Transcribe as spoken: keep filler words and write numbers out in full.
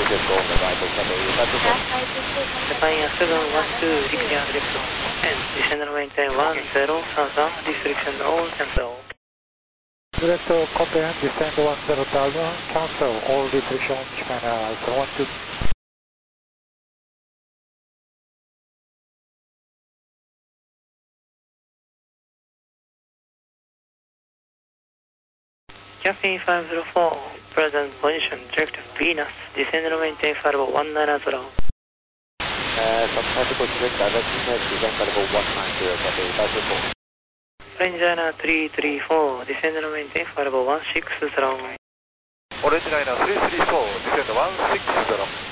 just go on the right of Cathay departure four. Japan seven one two, declare direct and descend and maintain one zero thousand, restriction all cancel. Direct copy and descend one zero thousand, cancel all restriction Japan Airlines one two. Cathay five zero four, present position, direct Venus, descend and maintain Farbo one nine zero. Uh, subtitle direct direction has descend Farbo one nine zero, Cathay departure four. Ranger three three four, descend and maintain Farbo one six zero. Orange Liner three three four, descend one six zero.